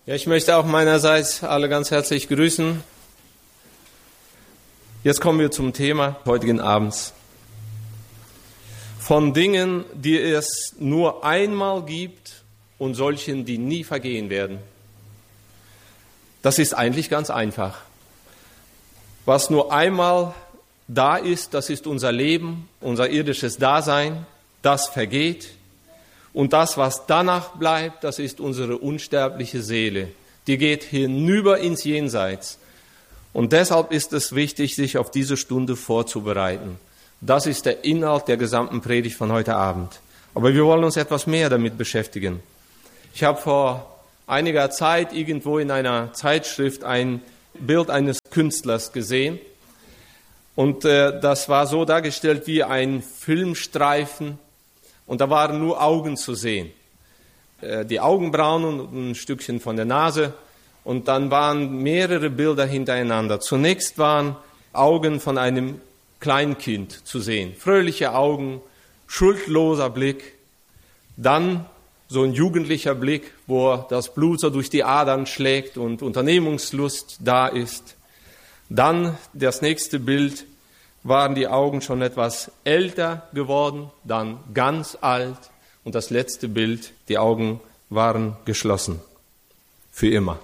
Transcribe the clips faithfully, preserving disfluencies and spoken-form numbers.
Ja, ich möchte auch meinerseits alle ganz herzlich grüßen. Jetzt kommen wir zum Thema heutigen Abends. Von Dingen, die es nur einmal gibt und solchen, die nie vergehen werden. Das ist eigentlich ganz einfach. Was nur einmal da ist, das ist unser Leben, unser irdisches Dasein, das vergeht. Und das, was danach bleibt, das ist unsere unsterbliche Seele. Die geht hinüber ins Jenseits. Und deshalb ist es wichtig, sich auf diese Stunde vorzubereiten. Das ist der Inhalt der gesamten Predigt von heute Abend. Aber wir wollen uns etwas mehr damit beschäftigen. Ich habe vor einiger Zeit irgendwo in einer Zeitschrift ein Bild eines Künstlers gesehen. Und äh, das war so dargestellt wie ein Filmstreifen. Und da waren nur Augen zu sehen. Äh, die Augenbrauen und ein Stückchen von der Nase. Und dann waren mehrere Bilder hintereinander. Zunächst waren Augen von einem Kleinkind zu sehen. Fröhliche Augen, schuldloser Blick. Dann so ein jugendlicher Blick, wo das Blut so durch die Adern schlägt und Unternehmungslust da ist. Dann das nächste Bild, waren die Augen schon etwas älter geworden, dann ganz alt. Und das letzte Bild, die Augen waren geschlossen. Für immer.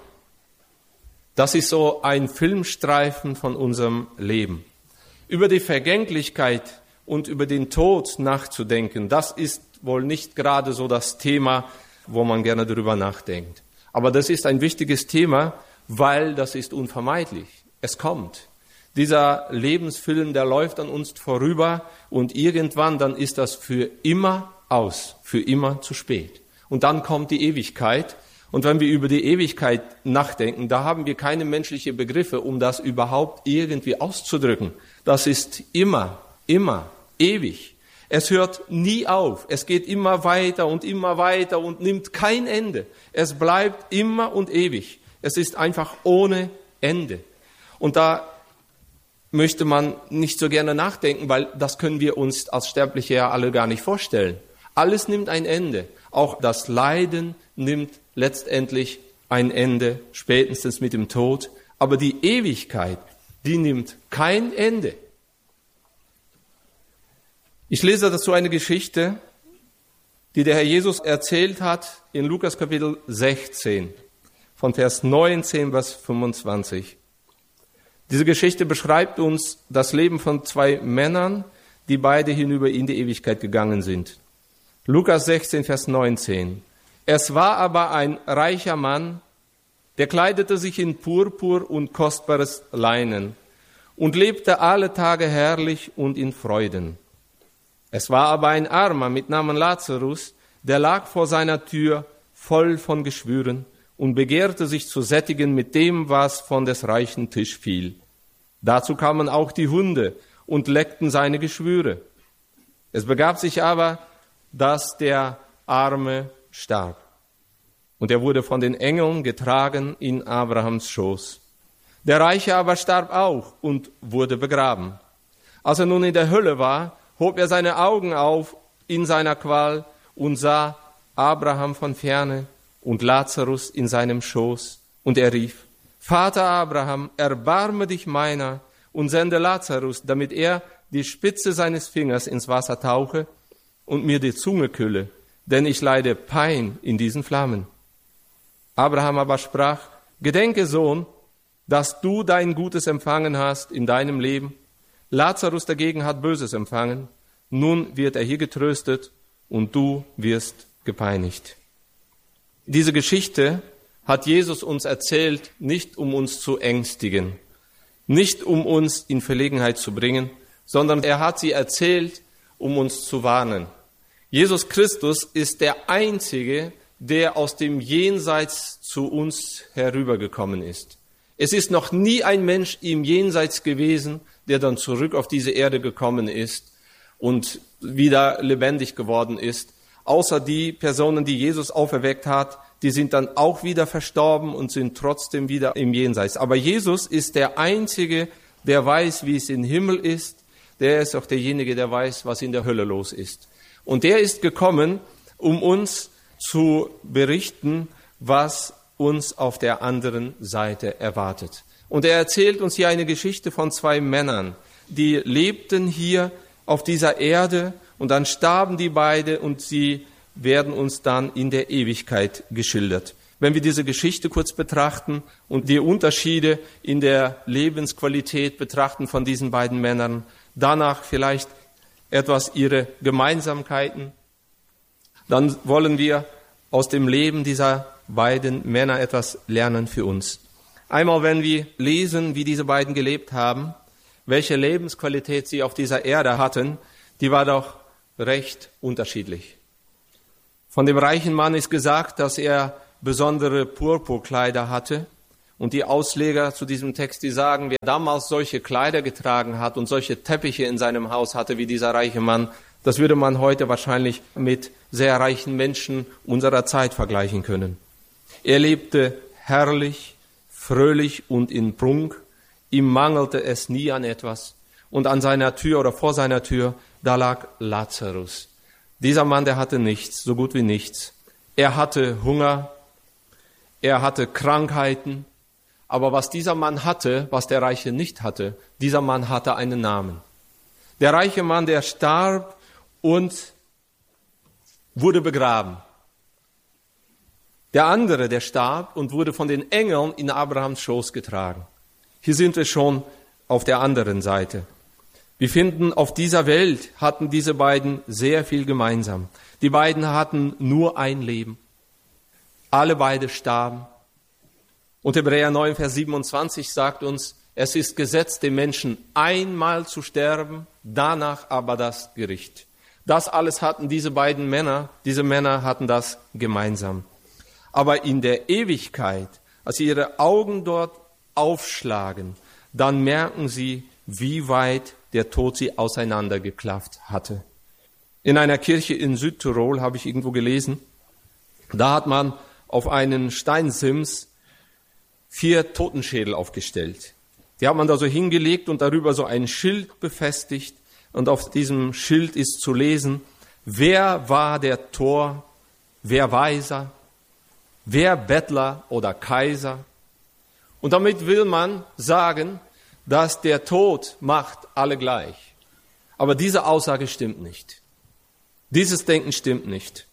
Das ist so ein Filmstreifen von unserem Leben. Über die Vergänglichkeit und über den Tod nachzudenken, das ist wohl nicht gerade so das Thema, wo man gerne darüber nachdenkt. Aber das ist ein wichtiges Thema, weil das ist unvermeidlich. Es kommt. Dieser Lebensfilm, der läuft an uns vorüber und irgendwann dann ist das für immer aus, für immer zu spät. Und dann kommt die Ewigkeit. Und wenn wir über die Ewigkeit nachdenken, da haben wir keine menschlichen Begriffe, um das überhaupt irgendwie auszudrücken. Das ist immer, immer, ewig. Es hört nie auf. Es geht immer weiter und immer weiter und nimmt kein Ende. Es bleibt immer und ewig. Es ist einfach ohne Ende. Und da möchte man nicht so gerne nachdenken, weil das können wir uns als Sterbliche ja alle gar nicht vorstellen. Alles nimmt ein Ende. Auch das Leiden nimmt letztendlich ein Ende, spätestens mit dem Tod. Aber die Ewigkeit, die nimmt kein Ende. Ich lese dazu eine Geschichte, die der Herr Jesus erzählt hat in Lukas Kapitel sechzehn, von Vers neunzehn bis fünfundzwanzig. Diese Geschichte beschreibt uns das Leben von zwei Männern, die beide hinüber in die Ewigkeit gegangen sind. Lukas sechzehn, Vers neunzehn. Es war aber ein reicher Mann, der kleidete sich in Purpur und kostbares Leinen und lebte alle Tage herrlich und in Freuden. Es war aber ein Armer mit Namen Lazarus, der lag vor seiner Tür voll von Geschwüren und begehrte sich zu sättigen mit dem, was von des reichen Tisch fiel. Dazu kamen auch die Hunde und leckten seine Geschwüre. Es begab sich aber, dass der Arme starb. Und er wurde von den Engeln getragen in Abrahams Schoß. Der Reiche aber starb auch und wurde begraben. Als er nun in der Hölle war, hob er seine Augen auf in seiner Qual und sah Abraham von ferne und Lazarus in seinem Schoß. Und er rief, Vater Abraham, erbarme dich meiner und sende Lazarus, damit er die Spitze seines Fingers ins Wasser tauche und mir die Zunge kühle, denn ich leide Pein in diesen Flammen. Abraham aber sprach, Gedenke, Sohn, dass du dein Gutes empfangen hast in deinem Leben. Lazarus dagegen hat Böses empfangen. Nun wird er hier getröstet und du wirst gepeinigt. Diese Geschichte hat Jesus uns erzählt, nicht um uns zu ängstigen, nicht um uns in Verlegenheit zu bringen, sondern er hat sie erzählt, um uns zu warnen. Jesus Christus ist der Einzige, der aus dem Jenseits zu uns herübergekommen ist. Es ist noch nie ein Mensch im Jenseits gewesen, der dann zurück auf diese Erde gekommen ist und wieder lebendig geworden ist, außer die Personen, die Jesus auferweckt hat, die sind dann auch wieder verstorben und sind trotzdem wieder im Jenseits. Aber Jesus ist der Einzige, der weiß, wie es im Himmel ist. Der ist auch derjenige, der weiß, was in der Hölle los ist. Und der ist gekommen, um uns zu berichten, was uns auf der anderen Seite erwartet. Und er erzählt uns hier eine Geschichte von zwei Männern, die lebten hier auf dieser Erde und dann starben die beide und sie werden uns dann in der Ewigkeit geschildert. Wenn wir diese Geschichte kurz betrachten und die Unterschiede in der Lebensqualität betrachten von diesen beiden Männern, danach vielleicht etwas ihre Gemeinsamkeiten, dann wollen wir aus dem Leben dieser beiden Männer etwas lernen für uns. Einmal, wenn wir lesen, wie diese beiden gelebt haben, welche Lebensqualität sie auf dieser Erde hatten, die war doch recht unterschiedlich. Von dem reichen Mann ist gesagt, dass er besondere Purpurkleider hatte. Und die Ausleger zu diesem Text, die sagen, wer damals solche Kleider getragen hat und solche Teppiche in seinem Haus hatte wie dieser reiche Mann, das würde man heute wahrscheinlich mit sehr reichen Menschen unserer Zeit vergleichen können. Er lebte herrlich, fröhlich und in Prunk. Ihm mangelte es nie an etwas. Und an seiner Tür oder vor seiner Tür, da lag Lazarus. Dieser Mann, der hatte nichts, so gut wie nichts. Er hatte Hunger, er hatte Krankheiten. Aber was dieser Mann hatte, was der Reiche nicht hatte, dieser Mann hatte einen Namen. Der reiche Mann, der starb und wurde begraben. Der andere, der starb und wurde von den Engeln in Abrahams Schoß getragen. Hier sind wir schon auf der anderen Seite. Wir finden, auf dieser Welt hatten diese beiden sehr viel gemeinsam. Die beiden hatten nur ein Leben. Alle beide starben. Und Hebräer neun, Vers siebenundzwanzig sagt uns, es ist Gesetz, dem Menschen einmal zu sterben, danach aber das Gericht. Das alles hatten diese beiden Männer, diese Männer hatten das gemeinsam. Aber in der Ewigkeit, als sie ihre Augen dort aufschlagen, dann merken sie, wie weit der Tod sie auseinandergeklafft hatte. In einer Kirche in Südtirol habe ich irgendwo gelesen, da hat man auf einen Steinsims vier Totenschädel aufgestellt. Die hat man da so hingelegt und darüber so ein Schild befestigt. Und auf diesem Schild ist zu lesen, wer war der Tor, wer Weiser, wer Bettler oder Kaiser. Und damit will man sagen, dass der Tod macht alle gleich. Aber diese Aussage stimmt nicht. Dieses Denken stimmt nicht.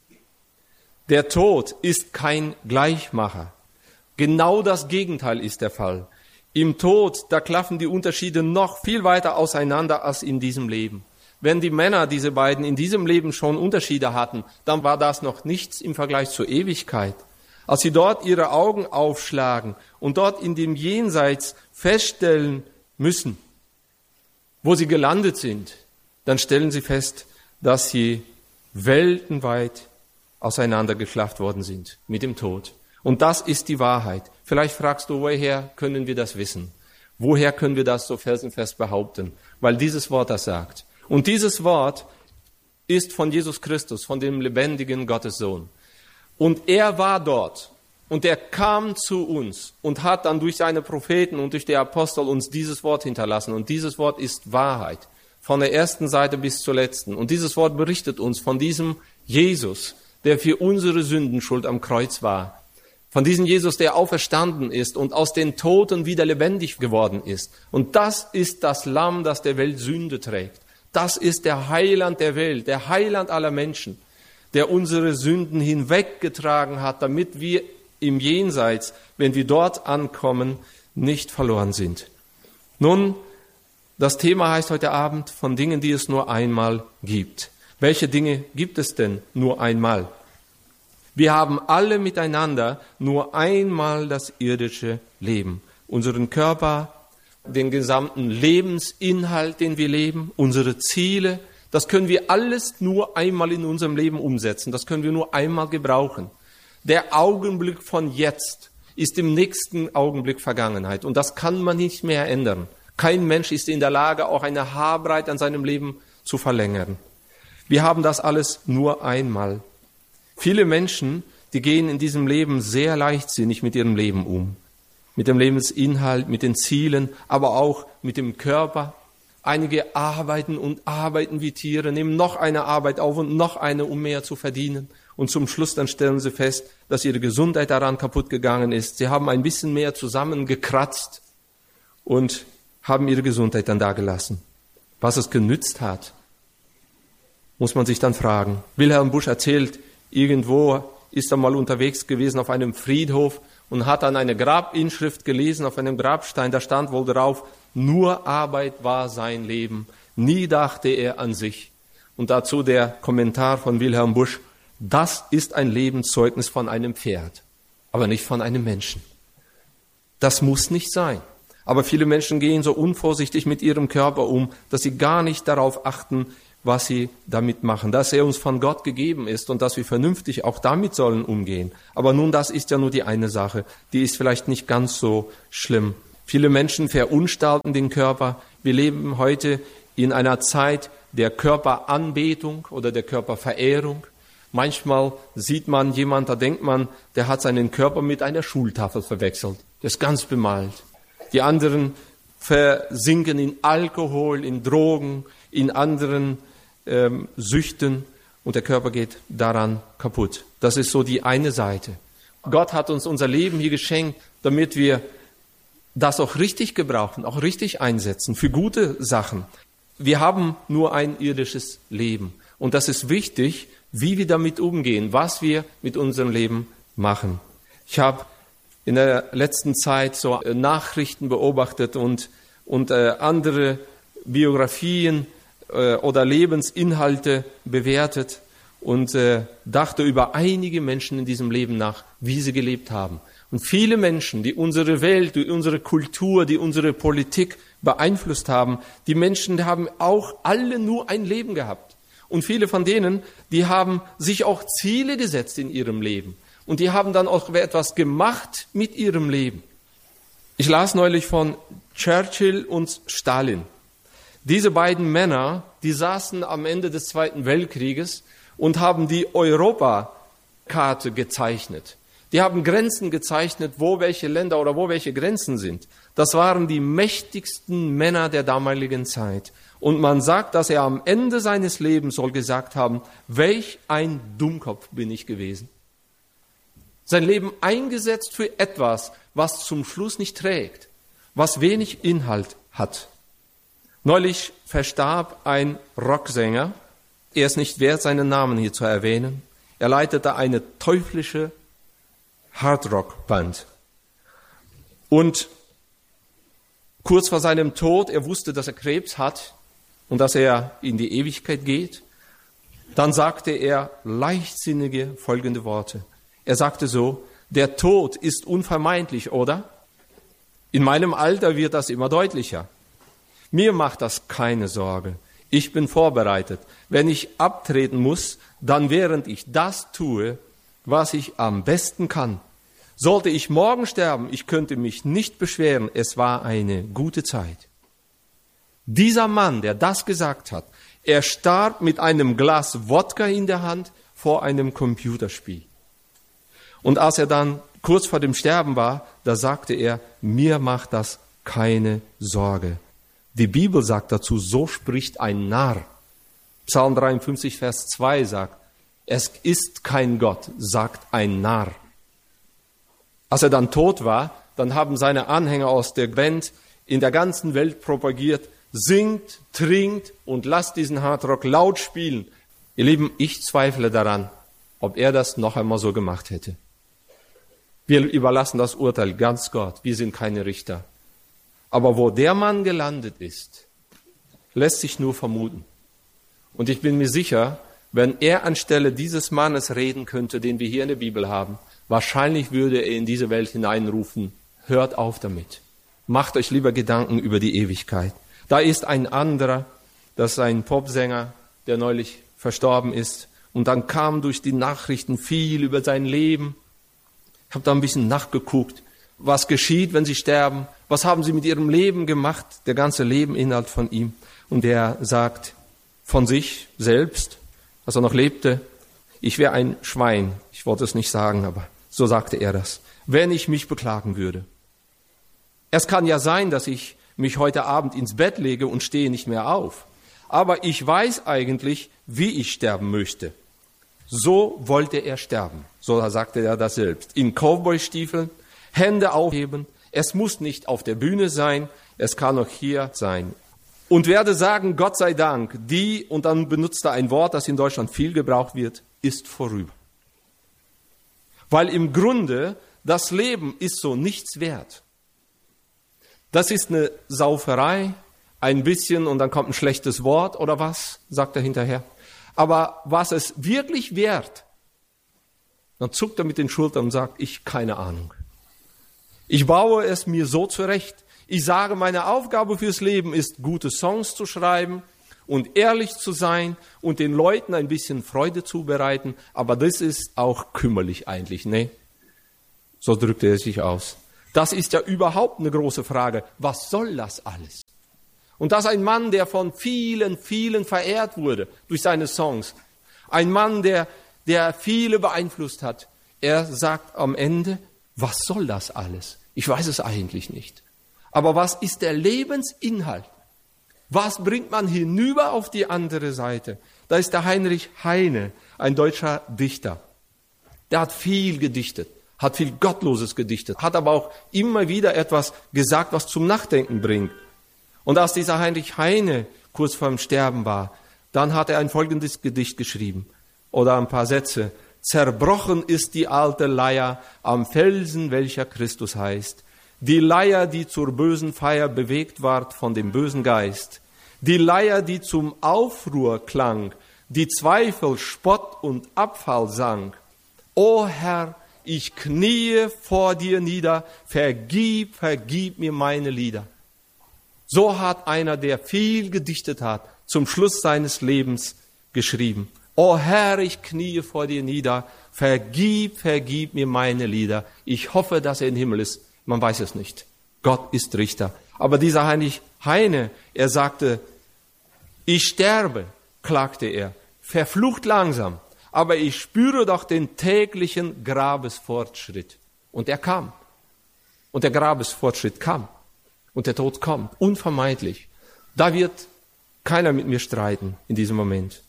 Der Tod ist kein Gleichmacher. Genau das Gegenteil ist der Fall. Im Tod, da klaffen die Unterschiede noch viel weiter auseinander als in diesem Leben. Wenn die Männer, diese beiden, in diesem Leben schon Unterschiede hatten, dann war das noch nichts im Vergleich zur Ewigkeit. Als sie dort ihre Augen aufschlagen und dort in dem Jenseits feststellen müssen, wo sie gelandet sind, dann stellen sie fest, dass sie weltenweit auseinandergeklafft worden sind mit dem Tod. Und das ist die Wahrheit. Vielleicht fragst du, woher können wir das wissen? Woher können wir das so felsenfest behaupten? Weil dieses Wort das sagt. Und dieses Wort ist von Jesus Christus, von dem lebendigen Gottes Sohn. Und er war dort und er kam zu uns und hat dann durch seine Propheten und durch die Apostel uns dieses Wort hinterlassen. Und dieses Wort ist Wahrheit, von der ersten Seite bis zur letzten. Und dieses Wort berichtet uns von diesem Jesus, der für unsere Sündenschuld am Kreuz war. Von diesem Jesus, der auferstanden ist und aus den Toten wieder lebendig geworden ist. Und das ist das Lamm, das der Welt Sünde trägt. Das ist der Heiland der Welt, der Heiland aller Menschen, der unsere Sünden hinweggetragen hat, damit wir im Jenseits, wenn wir dort ankommen, nicht verloren sind. Nun, das Thema heißt heute Abend von Dingen, die es nur einmal gibt. Welche Dinge gibt es denn nur einmal? Wir haben alle miteinander nur einmal das irdische Leben. Unseren Körper, den gesamten Lebensinhalt, den wir leben, unsere Ziele, das können wir alles nur einmal in unserem Leben umsetzen. Das können wir nur einmal gebrauchen. Der Augenblick von jetzt ist im nächsten Augenblick Vergangenheit. Und das kann man nicht mehr ändern. Kein Mensch ist in der Lage, auch eine Haarbreit an seinem Leben zu verlängern. Wir haben das alles nur einmal. Viele Menschen, die gehen in diesem Leben sehr leichtsinnig mit ihrem Leben um. Mit dem Lebensinhalt, mit den Zielen, aber auch mit dem Körper. Einige arbeiten und arbeiten wie Tiere, nehmen noch eine Arbeit auf und noch eine, um mehr zu verdienen. und zum Schluss dann stellen sie fest, dass ihre Gesundheit daran kaputt gegangen ist. Sie haben ein bisschen mehr zusammengekratzt und haben ihre Gesundheit dann dagelassen. Was es genützt hat, muss man sich dann fragen. Wilhelm Busch erzählt, irgendwo ist er mal unterwegs gewesen auf einem Friedhof und hat dann eine Grabinschrift gelesen auf einem Grabstein. Da stand wohl drauf, nur Arbeit war sein Leben. Nie dachte er an sich. Und dazu der Kommentar von Wilhelm Busch, das ist ein Lebenszeugnis von einem Pferd, aber nicht von einem Menschen. Das muss nicht sein. Aber viele Menschen gehen so unvorsichtig mit ihrem Körper um, dass sie gar nicht darauf achten, was sie damit machen, dass er uns von Gott gegeben ist und dass wir vernünftig auch damit sollen umgehen. Aber nun, das ist ja nur die eine Sache, die ist vielleicht nicht ganz so schlimm. Viele Menschen verunstalten den Körper. Wir leben heute in einer Zeit der Körperanbetung oder der Körperverehrung. Manchmal sieht man jemand, da denkt man, der hat seinen Körper mit einer Schultafel verwechselt. Der ist ganz bemalt. Die anderen versinken in Alkohol, in Drogen, in anderen ähm, Süchten und der Körper geht daran kaputt. Das ist so die eine Seite. Gott hat uns unser Leben hier geschenkt, damit wir das auch richtig gebrauchen, auch richtig einsetzen für gute Sachen. Wir haben nur ein irdisches Leben und das ist wichtig, wie wir damit umgehen, was wir mit unserem Leben machen. Ich habe in der letzten Zeit so Nachrichten beobachtet und, und äh, andere Biografien äh, oder Lebensinhalte bewertet und äh, dachte über einige Menschen in diesem Leben nach, wie sie gelebt haben. Und viele Menschen, die unsere Welt, die unsere Kultur, die unsere Politik beeinflusst haben, die Menschen die haben auch alle nur ein Leben gehabt. Und viele von denen, die haben sich auch Ziele gesetzt in ihrem Leben. Und die haben dann auch etwas gemacht mit ihrem Leben. Ich las neulich von Churchill und Stalin. Diese beiden Männer, die saßen am Ende des Zweiten Weltkrieges und haben die Europakarte gezeichnet. Die haben Grenzen gezeichnet, wo welche Länder oder wo welche Grenzen sind. Das waren die mächtigsten Männer der damaligen Zeit. Und man sagt, dass er am Ende seines Lebens soll gesagt haben, welch ein Dummkopf bin ich gewesen. Sein Leben eingesetzt für etwas, was zum Schluss nicht trägt, was wenig Inhalt hat. Neulich verstarb ein Rocksänger. Er ist nicht wert, seinen Namen hier zu erwähnen. Er leitete eine teuflische Hardrock-Band. Und kurz vor seinem Tod, er wusste, dass er Krebs hat und dass er in die Ewigkeit geht, dann sagte er leichtsinnige folgende Worte. Er sagte so, der Tod ist unvermeidlich, oder? In meinem Alter wird das immer deutlicher. Mir macht das keine Sorge. Ich bin vorbereitet. Wenn ich abtreten muss, dann während ich das tue, was ich am besten kann. Sollte ich morgen sterben, ich könnte mich nicht beschweren, es war eine gute Zeit. Dieser Mann, der das gesagt hat, er starb mit einem Glas Wodka in der Hand vor einem Computerspiel. Und als er dann kurz vor dem Sterben war, da sagte er, mir macht das keine Sorge. Die Bibel sagt dazu, so spricht ein Narr. Psalm dreiundfünfzig, Vers zwei sagt, es ist kein Gott, sagt ein Narr. Als er dann tot war, dann haben seine Anhänger aus der Band in der ganzen Welt propagiert, singt, trinkt und lasst diesen Hardrock laut spielen. Ihr Lieben, ich zweifle daran, ob er das noch einmal so gemacht hätte. Wir überlassen das Urteil ganz Gott, wir sind keine Richter. Aber wo der Mann gelandet ist, lässt sich nur vermuten. Und ich bin mir sicher, wenn er anstelle dieses Mannes reden könnte, den wir hier in der Bibel haben, wahrscheinlich würde er in diese Welt hineinrufen, hört auf damit. Macht euch lieber Gedanken über die Ewigkeit. Da ist ein anderer, das ist ein Popsänger, der neulich verstorben ist. Und dann kam durch die Nachrichten viel über sein Leben. Ich habe da ein bisschen nachgeguckt, was geschieht, wenn sie sterben. Was haben sie mit ihrem Leben gemacht, der ganze Lebeninhalt von ihm. Und er sagt von sich selbst, als er noch lebte, ich wäre ein Schwein. Ich wollte es nicht sagen, aber so sagte er das. Wenn ich mich beklagen würde. Es kann ja sein, dass ich mich heute Abend ins Bett lege und stehe nicht mehr auf. Aber ich weiß eigentlich, wie ich sterben möchte. So wollte er sterben. So sagte er das selbst. In Cowboystiefeln, Hände aufheben. Es muss nicht auf der Bühne sein, es kann auch hier sein. Und werde sagen, Gott sei Dank, die, und dann benutzt er ein Wort, das in Deutschland viel gebraucht wird, ist vorüber. Weil im Grunde das Leben ist so nichts wert. Das ist eine Sauferei, ein bisschen und dann kommt ein schlechtes Wort oder was, sagt er hinterher. Aber was es wirklich wert, dann zuckt er mit den Schultern und sagt, ich keine Ahnung. Ich baue es mir so zurecht. Ich sage, meine Aufgabe fürs Leben ist, gute Songs zu schreiben und ehrlich zu sein und den Leuten ein bisschen Freude zu bereiten. Aber das ist auch kümmerlich eigentlich, ne? So drückte er sich aus. Das ist ja überhaupt eine große Frage. Was soll das alles? Und das ein Mann, der von vielen, vielen verehrt wurde durch seine Songs. Ein Mann, der, der viele beeinflusst hat. Er sagt am Ende, was soll das alles? Ich weiß es eigentlich nicht. Aber was ist der Lebensinhalt? Was bringt man hinüber auf die andere Seite? Da ist der Heinrich Heine, ein deutscher Dichter. Der hat viel gedichtet, hat viel Gottloses gedichtet, hat aber auch immer wieder etwas gesagt, was zum Nachdenken bringt. Und als dieser Heinrich Heine kurz vorm Sterben war, dann hat er ein folgendes Gedicht geschrieben oder ein paar Sätze. Zerbrochen ist die alte Leier am Felsen, welcher Christus heißt. Die Leier, die zur bösen Feier bewegt ward von dem bösen Geist. Die Leier, die zum Aufruhr klang, die Zweifel, Spott und Abfall sang. O Herr, ich kniee vor dir nieder, vergib, vergib mir meine Lieder. So hat einer, der viel gedichtet hat, zum Schluss seines Lebens geschrieben. O Herr, ich kniee vor dir nieder, vergib, vergib mir meine Lieder. Ich hoffe, dass er im Himmel ist. Man weiß es nicht. Gott ist Richter. Aber dieser Heinrich Heine, er sagte, ich sterbe, klagte er, verflucht langsam, aber ich spüre doch den täglichen Grabesfortschritt. Und er kam. Und der Grabesfortschritt kam. Und der Tod kommt, unvermeidlich. Da wird keiner mit mir streiten in diesem Moment.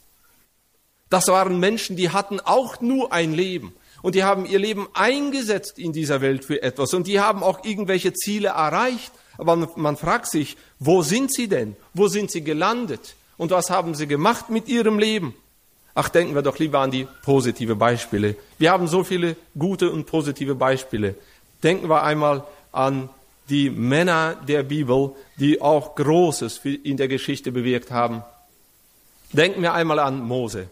Das waren Menschen, die hatten auch nur ein Leben. Und die haben ihr Leben eingesetzt in dieser Welt für etwas. Und die haben auch irgendwelche Ziele erreicht. Aber man fragt sich, wo sind sie denn? Wo sind sie gelandet? Und was haben sie gemacht mit ihrem Leben? Ach, denken wir doch lieber an die positive Beispiele. Wir haben so viele gute und positive Beispiele. Denken wir einmal an die Männer der Bibel, die auch Großes in der Geschichte bewirkt haben. Denken wir einmal an Mose.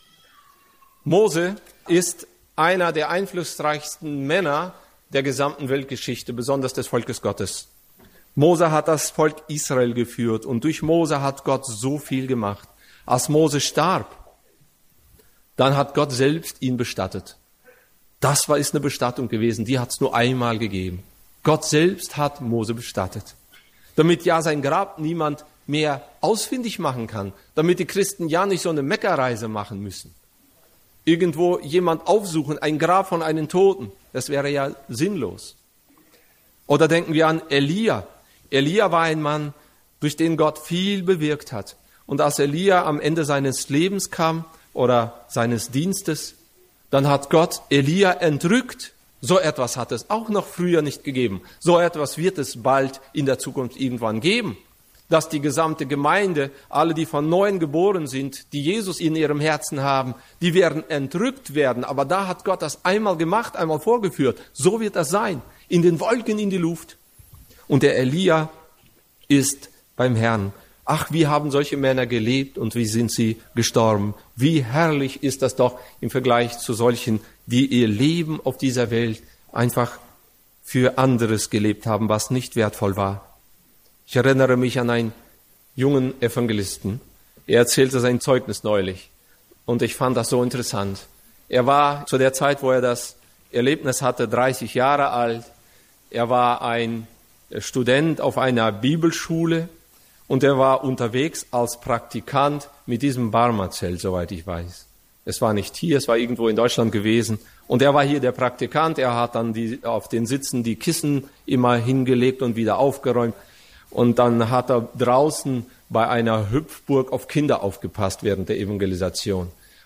Mose ist einer der einflussreichsten Männer der gesamten Weltgeschichte, besonders des Volkes Gottes. Mose hat das Volk Israel geführt und durch Mose hat Gott so viel gemacht. Als Mose starb, dann hat Gott selbst ihn bestattet. Das war ist eine Bestattung gewesen, die hat es nur einmal gegeben. Gott selbst hat Mose bestattet, damit ja sein Grab niemand mehr ausfindig machen kann, damit die Christen ja nicht so eine Mekka-Reise machen müssen. Irgendwo jemand aufsuchen, ein Grab von einem Toten, das wäre ja sinnlos. Oder denken wir an Elia. Elia war ein Mann, durch den Gott viel bewirkt hat. Und als Elia am Ende seines Lebens kam oder seines Dienstes, dann hat Gott Elia entrückt. So etwas hat es auch noch früher nicht gegeben. So etwas wird es bald in der Zukunft irgendwann geben. Dass die gesamte Gemeinde, alle, die von Neuem geboren sind, die Jesus in ihrem Herzen haben, die werden entrückt werden. Aber da hat Gott das einmal gemacht, einmal vorgeführt. So wird das sein. In den Wolken, in die Luft. Und der Elia ist beim Herrn. Ach, wie haben solche Männer gelebt und wie sind sie gestorben? Wie herrlich ist das doch im Vergleich zu solchen, die ihr Leben auf dieser Welt einfach für anderes gelebt haben, was nicht wertvoll war. Ich erinnere mich an einen jungen Evangelisten. Er erzählte sein Zeugnis neulich und ich fand das so interessant. Er war zu der Zeit, wo er das Erlebnis hatte, dreißig Jahre alt. Er war ein Student auf einer Bibelschule und er war unterwegs als Praktikant mit diesem Barmer-Zelt, soweit ich weiß. Es war nicht hier, es war irgendwo in Deutschland gewesen. Und er war hier der Praktikant, er hat dann die, auf den Sitzen die Kissen immer hingelegt und wieder aufgeräumt. Und dann hat er draußen bei einer Hüpfburg auf Kinder aufgepasst während der Evangelisation.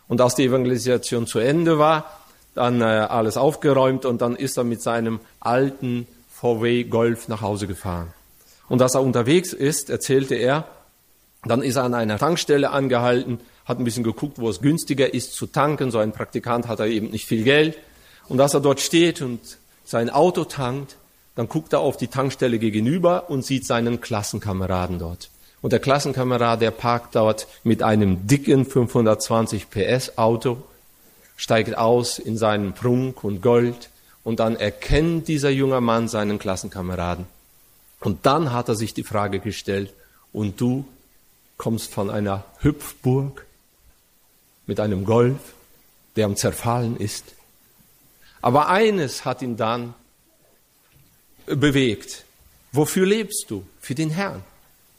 Und als die Evangelisation zu Ende war, dann äh, alles aufgeräumt und dann ist er mit seinem alten V W Golf nach Hause gefahren. Und als er unterwegs ist, erzählte er, dann ist er an einer Tankstelle angehalten, hat ein bisschen geguckt, wo es günstiger ist zu tanken. So ein Praktikant hat er eben nicht viel Geld. Und als er dort steht und sein Auto tankt, dann guckt er auf die Tankstelle gegenüber und sieht seinen Klassenkameraden dort. Und der Klassenkamerad, der parkt dort mit einem dicken fünfhundertzwanzig P S Auto, steigt aus in seinem Prunk und Gold und dann erkennt dieser junge Mann seinen Klassenkameraden. Und dann hat er sich die Frage gestellt, und du kommst von einer Hüpfburg mit einem Golf, der am Zerfallen ist. Aber eines hat ihn dann bewegt. Wofür lebst du? Für den Herrn.